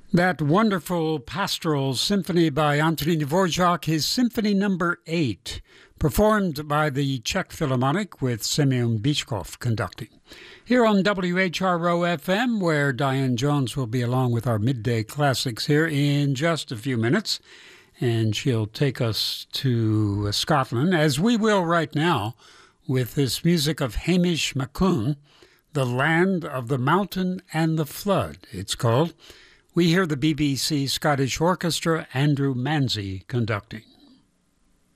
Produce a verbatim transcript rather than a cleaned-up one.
That wonderful pastoral symphony by Antonín Dvorak, his Symphony Number Eight, performed by the Czech Philharmonic with Semyon Bychkov conducting. Here on W H R O F M, where Diane Jones will be along with our midday classics here in just a few minutes, and she'll take us to Scotland, as we will right now, with this music of Hamish MacCoun, The Land of the Mountain and the Flood, it's called. We hear the B B C Scottish Orchestra, Andrew Manzie, conducting.